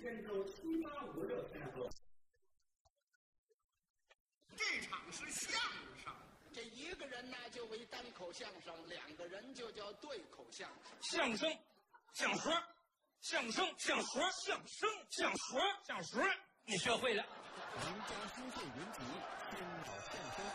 天州785天河。 这场是相声， 这一个人呢就为单口相声，两个人就叫对口相声。 相声，相声，相声，相声，相声，相声，相声，你学会了。 名家书会云集，千岛相声。